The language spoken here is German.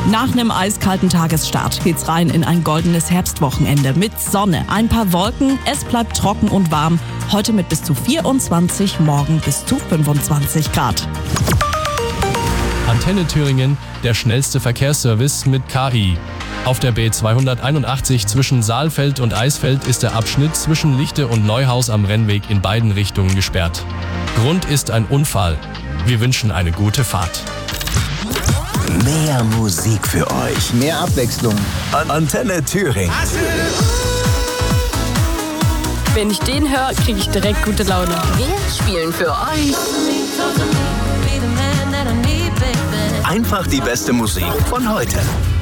Nach einem eiskalten Tagesstart geht's rein in ein goldenes Herbstwochenende mit Sonne, ein paar Wolken, es bleibt trocken und warm. Heute mit bis zu 24, morgen bis zu 25 Grad. Antenne Thüringen, der schnellste Verkehrsservice mit KI. Auf der B281 zwischen Saalfeld und Eisfeld ist der Abschnitt zwischen Lichte und Neuhaus am Rennweg in beiden Richtungen gesperrt. Grund ist ein Unfall. Wir wünschen eine gute Fahrt. Mehr Musik für euch. Mehr Abwechslung. Antenne Thüringen. Wenn ich den höre, kriege ich direkt gute Laune. Wir spielen für euch Einfach die beste Musik von heute.